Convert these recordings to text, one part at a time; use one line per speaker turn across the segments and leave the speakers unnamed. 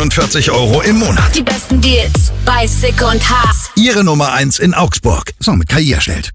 49 € im Monat.
Die besten Deals bei Sick und Haas.
Ihre Nummer 1 in Augsburg. So, mit KI erstellt.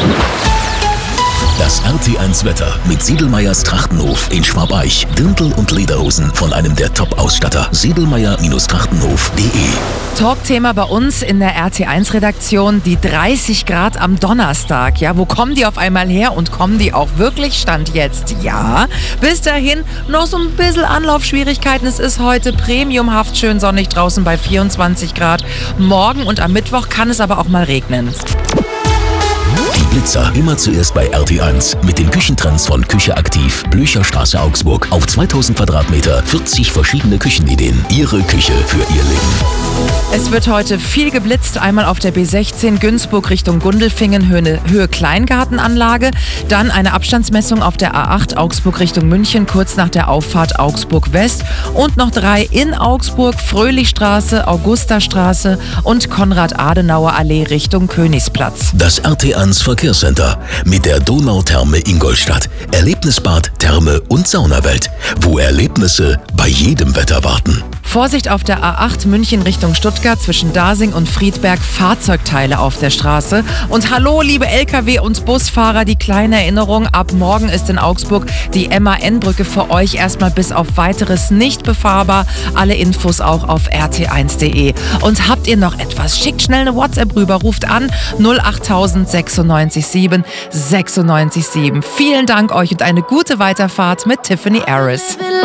Das RT1 Wetter mit Sedlmayrs Trachtenhof in Schwabeich. Dirndl und Lederhosen von einem der Top-Ausstatter. Sedlmayer-Trachtenhof.de.
Talkthema bei uns in der RT1-Redaktion, die 30 Grad am Donnerstag. Ja, wo kommen die auf einmal her und kommen die auch wirklich? Stand jetzt? Ja. Bis dahin noch so ein bisschen Anlaufschwierigkeiten. Es ist heute premiumhaft schön sonnig draußen bei 24 Grad. Morgen und am Mittwoch kann es aber auch mal regnen.
Die Blitzer immer zuerst bei RT1 mit den Küchentrends von Küche aktiv. Blücherstraße Augsburg. Auf 2000 Quadratmeter 40 verschiedene Küchenideen. Ihre Küche für Ihr Leben.
Es wird heute viel geblitzt. Einmal auf der B16 Günzburg Richtung Gundelfingen, Höhe Kleingartenanlage. Dann eine Abstandsmessung auf der A8 Augsburg Richtung München, kurz nach der Auffahrt Augsburg West. Und noch 3 in Augsburg, Fröhlichstraße, Augustastraße und Konrad-Adenauer-Allee Richtung Königsplatz.
Das RT1 Verkehrscenter mit der Donautherme Ingolstadt. Erlebnisbad, Therme und Saunawelt, wo Erlebnisse bei jedem Wetter warten.
Vorsicht auf der A8 München Richtung Stuttgart zwischen Dasing und Friedberg, Fahrzeugteile auf der Straße. Und hallo liebe LKW- und Busfahrer, die kleine Erinnerung, ab morgen ist in Augsburg die MAN-Brücke für euch erstmal bis auf Weiteres nicht befahrbar. Alle Infos auch auf rt1.de. Und habt ihr noch etwas? Schickt schnell eine WhatsApp rüber, ruft an 08000 96 7 96 7. Vielen Dank euch und eine gute Weiterfahrt mit Tiffany Harris.